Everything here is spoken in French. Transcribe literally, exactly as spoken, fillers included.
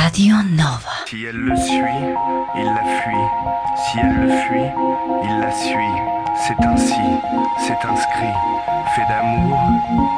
Radio Nova. Si elle le suit, il la fuit. Si elle le fuit, il la suit. C'est ainsi, c'est inscrit. Fait d'amour,